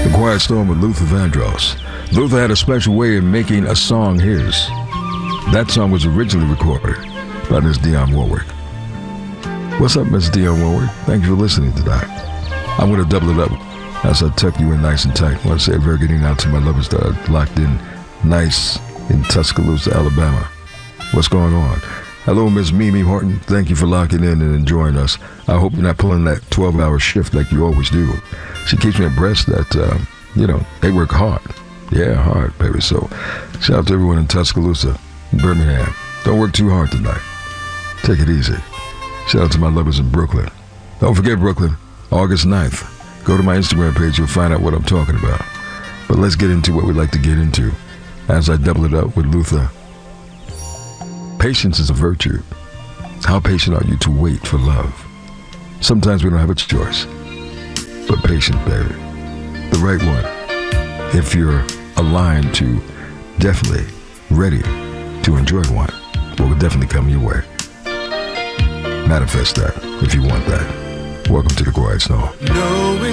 The Quiet Storm with Luther Vandross. Luther had a special way of making a song his. That song was originally recorded by Miss Dionne Warwick. What's up, Miss Dionne Warwick? Thank you for listening tonight. I'm going to double it up as I tuck you in nice and tight. I want to say a very good evening out to my lovers that are locked in nice in Tuscaloosa, Alabama. What's going on? Hello, Miss Mimi Horton. Thank you for locking in and enjoying us. I hope you're not pulling that 12-hour shift like you always do. She keeps me abreast that, they work hard. Yeah, hard, baby. So shout out to everyone in Tuscaloosa, Birmingham. Don't work too hard tonight. Take it easy. Shout out to my lovers in Brooklyn. Don't forget Brooklyn, August 9th. Go to my Instagram page. You'll find out what I'm talking about. But let's get into what we like to get into as I double it up with Luther. Patience is a virtue. How patient are you to wait for love? Sometimes we don't have a choice. But patient, baby. The right one. If you're aligned to definitely ready to enjoy one, will definitely come your way. Manifest that if you want that. Welcome to the Quiet Storm.